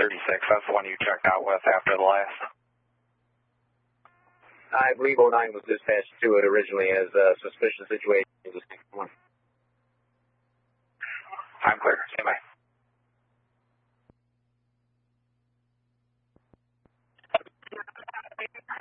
That's the one you checked out with after the last. I believe 09 was dispatched to it originally as a suspicious situation. I'm clear. Stand by.